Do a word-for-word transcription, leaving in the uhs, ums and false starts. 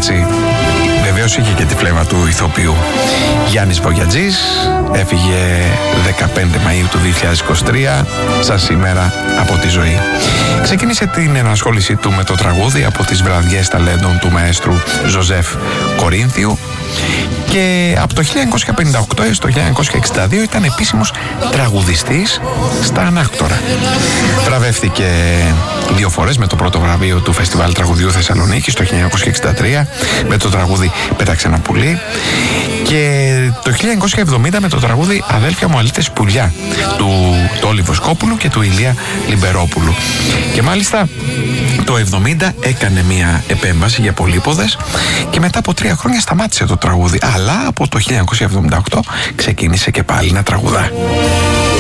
έτσι. Βεβαίως είχε και τη φλέβα του ηθοποιού. Γιάννης Βογιατζής έφυγε δεκαπέντε Μαΐου του δύο χιλιάδες είκοσι τρία, σαν σήμερα, από τη ζωή. Ξεκίνησε την ενασχόλησή του με το τραγούδι από τις βραδιές ταλέντων του μαέστρου Ζωζέφ Κορίνθιου και από το χίλια εννιακόσια πενήντα οκτώ έως το χίλια εννιακόσια εξήντα δύο ήταν επίσημος τραγουδιστής στα Ανάκτορα. Βραβεύτηκε δύο φορές με το πρώτο βραβείο του Φεστιβάλ Τραγουδιού Θεσσαλονίκης το χίλια εννιακόσια εξήντα τρία με το τραγούδι «Πέταξε ένα πουλί» και το χίλια εννιακόσια εβδομήντα με το τραγούδι «Αδέλφια μου αλήτες πουλιά» του Τόλι Βοσκόπουλου και του Ηλία Λιμπερόπουλου. Και μάλιστα το εβδομήντα έκανε μια επέμβαση για πολύποδες και μετά από τρία χρόνια σταμάτησε το τραγούδι, αλλά από το χίλια εννιακόσια εβδομήντα οκτώ ξεκίνησε και πάλι να τραγουδά.